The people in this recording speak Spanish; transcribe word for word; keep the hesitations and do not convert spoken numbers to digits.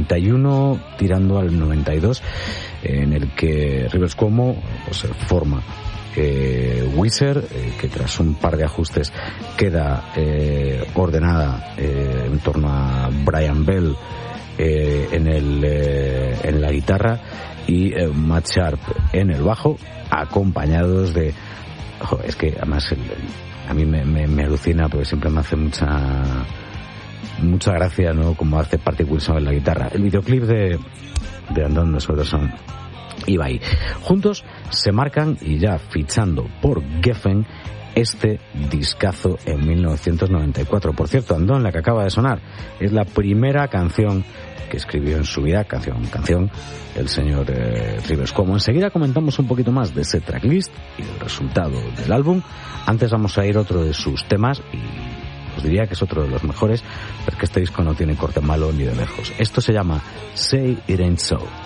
noventa y uno tirando al noventa y dos, en el que Rivers Cuomo pues, forma eh, Weezer, eh, que tras un par de ajustes queda eh, ordenada eh, en torno a Brian Bell eh, en, el, eh, en la guitarra y eh, Matt Sharp en el bajo, acompañados de... Ojo, es que además el, el, a mí me, me, me alucina porque siempre me hace mucha mucha gracia, ¿no?, como hace Patrick Wilson en la guitarra. El videoclip de, de And Then the Soderson iba ahí. Juntos se marcan, y ya fichando por Geffen, este discazo en mil novecientos noventa y cuatro. Por cierto, And Then, la que acaba de sonar, es la primera canción que escribió en su vida, canción, canción, el señor eh, Rivers Cuomo. Enseguida comentamos un poquito más de ese tracklist y del resultado del álbum. Antes vamos a ir a otro de sus temas, y os diría que es otro de los mejores, porque este disco no tiene corte malo ni de lejos. Esto se llama Say It Ain't So.